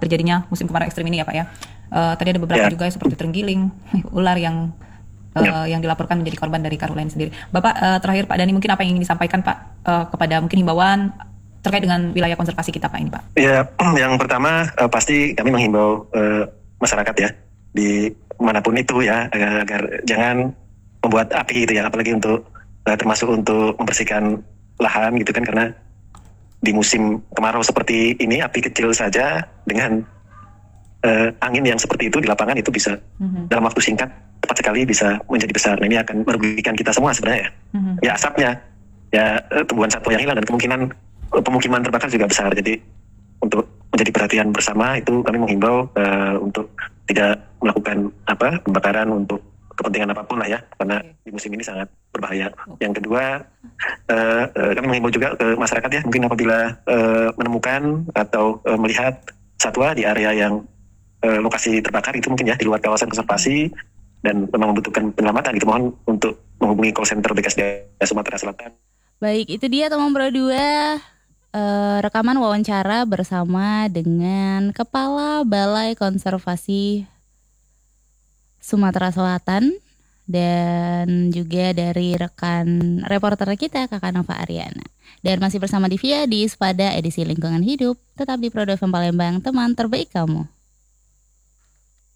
terjadinya musim kemarau ekstrim ini ya Pak ya. Tadi ada beberapa juga seperti terenggiling, ular yang dilaporkan menjadi korban dari Caroline sendiri. Bapak, terakhir Pak Dhani, mungkin apa yang ingin disampaikan Pak kepada mungkin himbauan terkait dengan wilayah konservasi kita Pak ini Pak? Ya, yang pertama pasti kami menghimbau masyarakat ya di manapun itu ya agar jangan membuat api gitu ya, apalagi untuk termasuk untuk membersihkan lahan gitu kan, karena di musim kemarau seperti ini api kecil saja dengan angin yang seperti itu di lapangan itu bisa dalam waktu singkat cepat sekali bisa menjadi besar. Nah, ini akan merugikan kita semua sebenarnya. Ya asapnya, ya tumbuhan satwa yang hilang dan kemungkinan pemukiman terbakar juga besar. Jadi untuk menjadi perhatian bersama itu kami menghimbau untuk tidak melakukan pembakaran untuk kepentingan apapun lah ya, karena di musim ini sangat berbahaya. Yang kedua, kami menghimbau juga ke masyarakat ya, mungkin apabila menemukan atau melihat satwa di area yang lokasi terbakar itu mungkin ya di luar kawasan konservasi dan memang membutuhkan penyelamatan gitu, mohon untuk menghubungi call center BKSDA Sumatera Selatan. Baik, itu dia teman Pro 2 rekaman wawancara bersama dengan Kepala Balai Konservasi Sumatera Selatan dan juga dari rekan reporter kita Kakak Nova Ariana. Dan masih bersama Divya di Spada edisi Lingkungan Hidup, tetap di Pro 2 FM Palembang, teman terbaik kamu.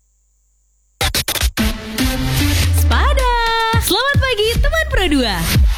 Selamat pagi teman Pro 2.